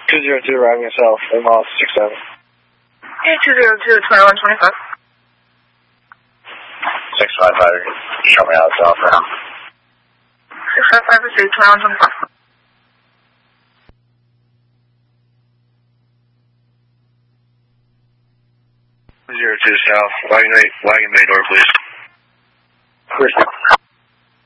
202, arriving yourself, mile 67. Okay, 202, 2125. 655, show me how it's off now. 655 received, 2125. 02 south, wagon bay door, please. Chris.